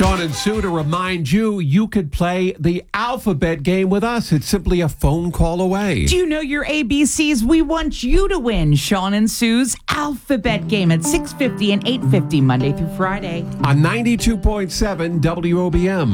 Sean and Sue, to remind you, you could play the alphabet game with us. It's simply a phone call away. Do you know your ABCs? We want you to win Sean and Sue's alphabet game at 6:50 and 8:50 Monday through Friday. On 92.7 WOBM.